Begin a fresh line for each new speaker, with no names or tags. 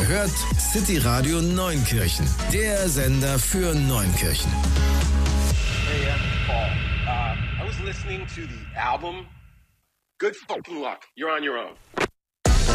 Ihr hört City Radio Neunkirchen, der Sender für Neunkirchen.
Hey, Paul. I was listening to the album. Good fucking luck. You're on your own.